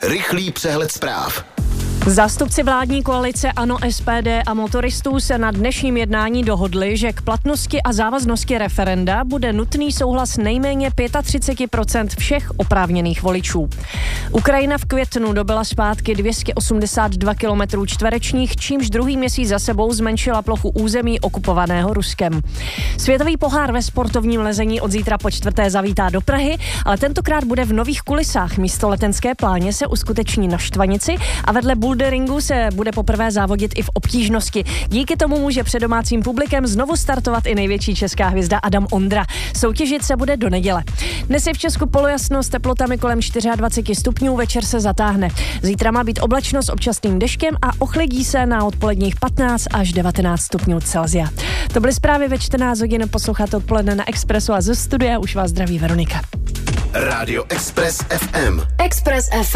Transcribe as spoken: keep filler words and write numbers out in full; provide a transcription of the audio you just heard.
Rychlý přehled zpráv. Zástupci vládní koalice ANO, S P D a motoristů se na dnešním jednání dohodli, že k platnosti a závaznosti referenda bude nutný souhlas nejméně třicet pět procent všech oprávněných voličů. Ukrajina v květnu dobyla zpátky dvě stě osmdesát dva kilometrů čtverečních, čímž druhý měsíc za sebou zmenšila plochu území okupovaného Ruskem. Světový pohár ve sportovním lezení od zítra po čtvrté zavítá do Prahy, ale tentokrát bude v nových kulisách. Místo letenské pláně se uskuteční na Štvanici a vedle boulderingu se bude poprvé závodit i v obtížnosti. Díky tomu může před domácím publikem znovu startovat i největší česká hvězda Adam Ondra. Soutěžit se bude do neděle. Dnes je v Česku polojasno s teplotami kolem dvacet čtyři stupňů, večer se zatáhne. Zítra má být oblačno s občasným deštěm a ochladí se na odpoledních patnáct až devatenáct stupňů Celsia. To byly zprávy ve čtrnáct hodin, posloucháte odpoledne na Expressu a ze studia už vás zdraví Veronika. Rádio Express F M. Express F M.